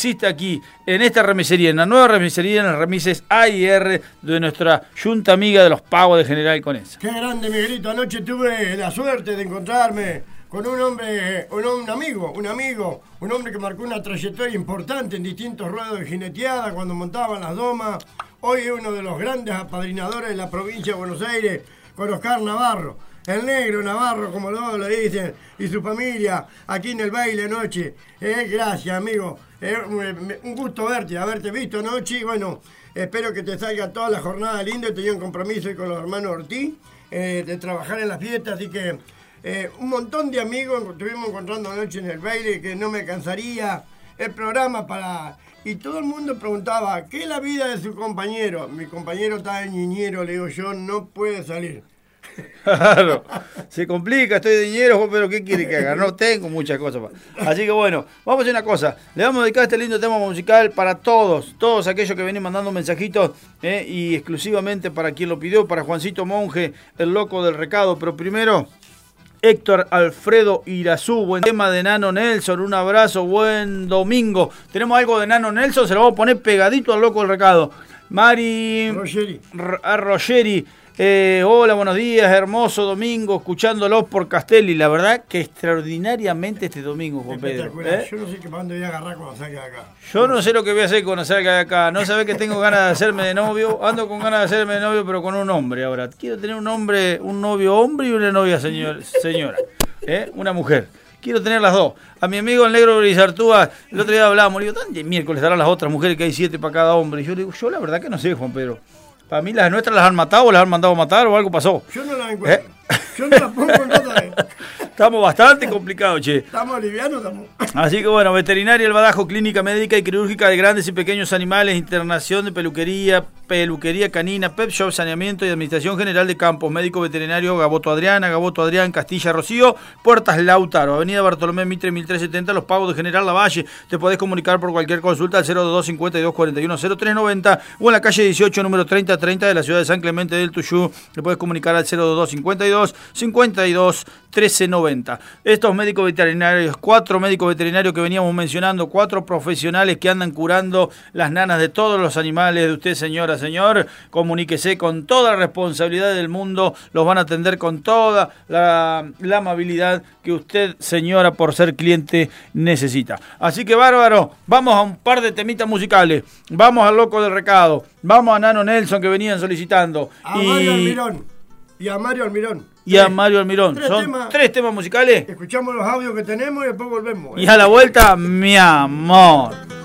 existe aquí, en esta remisería, en la nueva remisería, en las remises A&R de nuestra Junta Amiga de los Pagos de General Conesa. Qué grande, Miguelito. Anoche tuve la suerte de encontrarme con un hombre, un amigo, un hombre que marcó una trayectoria importante en distintos ruedos de jineteada cuando montaban las domas. Hoy es uno de los grandes apadrinadores de la provincia de Buenos Aires, con Oscar Navarro. El negro Navarro, como luego lo dicen, y su familia aquí en el baile anoche. Gracias, amigo. Un gusto haberte visto anoche. Y bueno, espero que te salga toda la jornada linda. Tenía un compromiso hoy con los hermanos Ortiz de trabajar en la fiesta, así que un montón de amigos estuvimos encontrando anoche en el baile, que no me cansaría el programa para... Y todo el mundo preguntaba, ¿qué es la vida de su compañero? Mi compañero está de niñero, le digo yo, no puede salir. Claro, se complica, estoy de dinero, pero ¿qué quiere que haga? No tengo muchas cosas. Así que bueno, vamos a hacer una cosa. Le vamos a dedicar este lindo tema musical para todos aquellos que vienen mandando mensajitos y exclusivamente para quien lo pidió, para Juancito Monge, el loco del recado. Pero primero, Héctor Alfredo Irazú, buen tema de Nano Nelson, un abrazo, buen domingo. Tenemos algo de Nano Nelson, se lo vamos a poner pegadito al loco del recado. Mari Rogeri. Hola, buenos días, hermoso domingo, escuchándolos por Castelli. La verdad que extraordinariamente este domingo, Juan Pedro. Yo no sé qué dónde voy a agarrar cuando salga de acá. Yo no sé lo que voy a hacer cuando salga de acá. No sabés que tengo ganas de hacerme de novio. Ando con ganas de hacerme de novio, pero con un hombre ahora. Quiero tener un novio hombre y una novia señora. Una mujer. Quiero tener las dos. A mi amigo el negro Brizartúa, el otro día hablábamos, le digo, ¿dónde miércoles estarán las otras mujeres que hay 7 para cada hombre? Y yo le digo, yo la verdad que no sé, Juan Pedro. Para mí las nuestras las han matado o las han mandado a matar o algo pasó. Yo no las encuentro. Yo no las pongo en nada. Estamos bastante complicados, che. Estamos livianos, estamos. Así que bueno, veterinaria El Badajo, clínica médica y quirúrgica de grandes y pequeños animales, internación de peluquería canina, pet shop, saneamiento y administración general de campos, médico veterinario Gaboto Adrián, Castilla Rocío, Puertas Lautaro, avenida Bartolomé Mitre 1370, Los Pagos de General Lavalle. Te podés comunicar por cualquier consulta al 022 52 41 0390 o en la calle 18, número 3030 de la ciudad de San Clemente del Tuyú. Te podés comunicar al 022 52 52 1390. Estos médicos veterinarios, 4 médicos veterinarios que veníamos mencionando, 4 profesionales que andan curando las nanas de todos los animales de usted, señora, señor. Comuníquese con toda la responsabilidad del mundo, los van a atender con toda la amabilidad que usted, señora, por ser cliente, necesita. Así que bárbaro, vamos a un par de temitas musicales, vamos al loco del recado, vamos a Nano Nelson que venían solicitando. Mario Almirón. Y a Mario Almirón. Y a Mario Almirón. Son 3 temas musicales. Escuchamos los audios que tenemos y después volvemos. Y a la vuelta, mi amor.